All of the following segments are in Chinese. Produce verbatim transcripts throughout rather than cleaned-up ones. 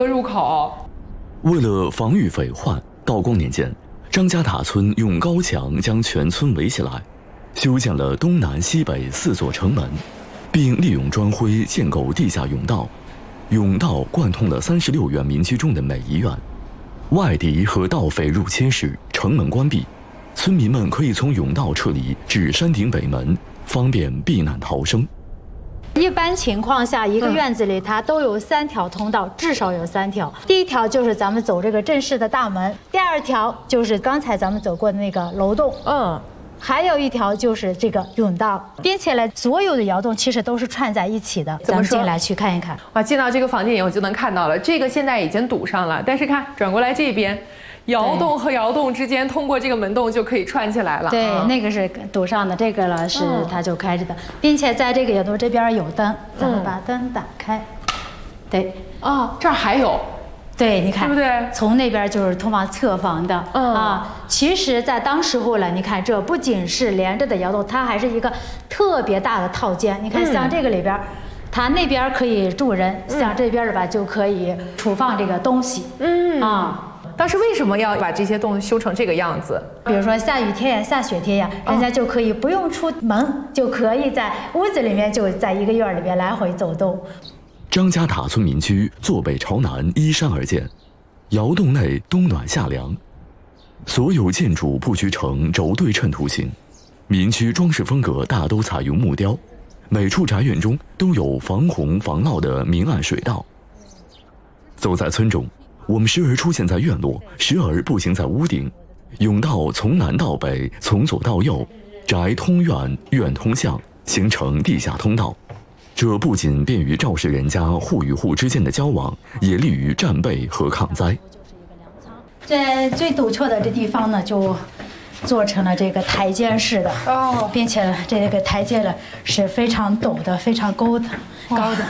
入口。 为了防御匪患，道光年间，张家塔村用高墙将全村围起来，修建了东南西北四座城门，并利用砖灰建构地下甬道。甬道贯通了三十六院民居中的每一院。外敌和盗匪入侵时，城门关闭，村民们可以从甬道撤离至山顶北门，方便避难逃生。 一般情况下，一个院子里它都有三条通道，至少有三条。第一条就是咱们走这个正式的大门，第二条就是刚才咱们走过的那个楼洞，嗯，还有一条就是这个甬道，并且呢，所有的窑洞其实都是串在一起的。咱们进来去看一看。 哇，进到这个房间以后就能看到了，这个现在已经堵上了，但是看转过来这边。窑洞和窑洞之间，通过这个门洞就可以串起来了。 对，啊、那个是堵上的，这个了是它就开着的，嗯、并且在这个窑洞这边有灯，咱们把灯打开。嗯、对， 哦，这儿还有。 对，你看， 对不对？ 从那边就是通往侧房的。嗯啊，其实，在当时候了，你看，这不仅是连着的窑洞，它还是一个特别大的套间。你看，像这个里边。嗯它那边可以住人，像这边的吧就可以储放这个东西。嗯啊， 当时为什么要把这些东西修成这个样子？ 比如说下雨天呀、下雪天呀，人家就可以不用出门，就可以在屋子里面就在一个院里边来回走动。 张家塔村民居坐北朝南，依山而建，窑洞内冬暖夏凉，所有建筑布局成轴对称图形，民居装饰风格大都采用木雕。每处宅院中都有防洪防涝的明暗水道。走在村中，我们时而出现在院落，时而步行在屋顶。甬道从南到北，从左到右，宅通院，院通巷，形成地下通道。这不仅便于肇事人家户与户之间的交往，也利于战备和抗灾。 在最陡峭的这地方呢，就做成了这个台阶式的哦，并且这个台阶呢是非常陡的、非常高的、高的。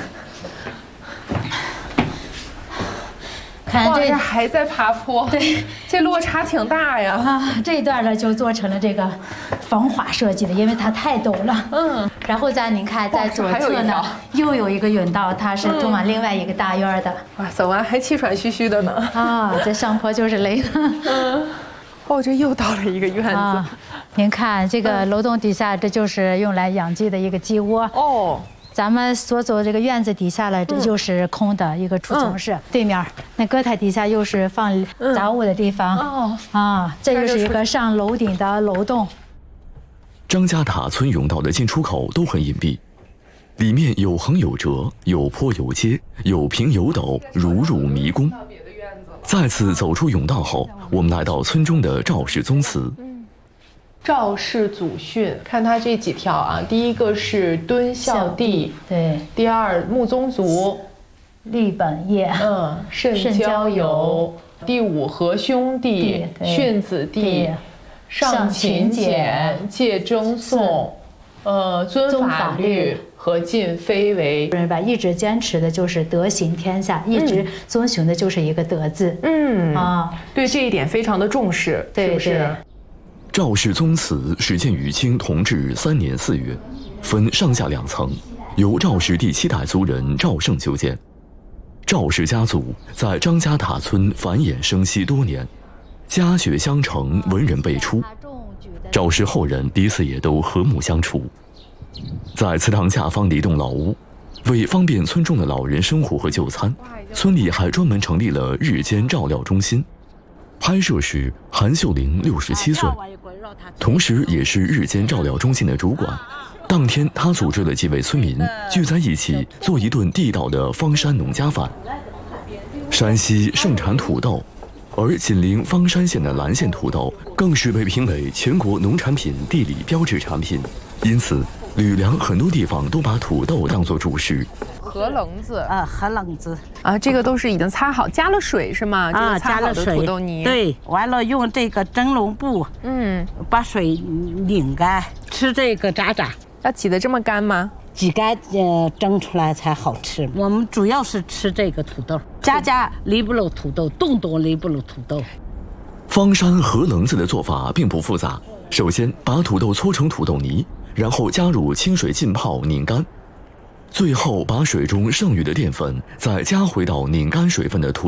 看这这还在爬坡， 对， 这落差挺大呀。 啊，这一段呢就做成了这个防滑设计的，因为它太陡了。嗯，然后再您看，在左侧呢又有一个甬道，它是通往另外一个大院的。 哇，走完还气喘吁吁的呢。 啊，这上坡就是累的。嗯。 哦，这又到了一个院子。啊、 您看这个楼洞底下，这就是用来养鸡的一个鸡窝。哦，咱们所走的这个院子底下呢，这就是空的一个储存室。嗯、对面那阁台底下又是放杂物的地方。哦、嗯，啊，这就是一个上楼顶的楼洞。 张家塔村甬道的进出口都很隐蔽，里面有横有折，有坡有阶，有平有陡，如入迷宫。再次走出甬道后，我们来到村中的赵氏宗祠。嗯， 赵氏祖训，看它这几条啊，第一个是敦孝弟， 对； 第二穆宗族， 立本业， 嗯，慎交友；第五和兄弟，训子弟，上勤俭，戒争讼，呃，遵法律。和尽非为， 人吧一直坚持的就是德行天下，一直遵循的就是一个德字。嗯啊，对这一点非常的重视， 对是不是？ 赵氏宗祠始建于清同治三年四月，分上下两层，由赵氏第七代族人赵胜修建。赵氏家族在张家塔村繁衍生息多年，家学相承，文人辈出。赵氏后人彼此也都和睦相处。在祠堂下方的一栋老屋，为方便村中的老人生活和就餐，村里还专门成立了日间照料中心。拍摄时，韩秀玲六十七岁，同时也是日间照料中心的主管。当天，他组织了几位村民聚在一起，做一顿地道的方山农家饭。山西盛产土豆，而紧邻方山县的兰县土豆更是被评为全国农产品地理标志产品，因此吕梁很多地方都把土豆当作主食。 荷棱子啊，荷棱子啊，这个都是已经擦好，加了水是吗？ 啊，加了水， 土豆泥。 对，完了用这个蒸笼布，嗯，把水拧干，吃这个渣渣。 要挤得这么干吗？ 挤干，呃，蒸出来才好吃。我们主要是吃这个土豆，家家离不了土豆，栋栋离不了土豆。 方山荷棱子的做法并不复杂，首先把土豆搓成土豆泥，然后加入清水浸泡拧干，最后把水中剩余的淀粉再加回到拧干水分的土